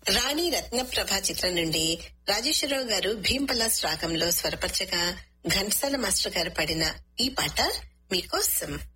రాణి రత్నప్రభ చిత్రం నుండి రాజేశ్వరరావు గారు భీంపలాస్ రాగంలో స్వరపరచగా ఘంటసాల మాస్టర్ గారు పాడిన ఈ పాట మీకోసం.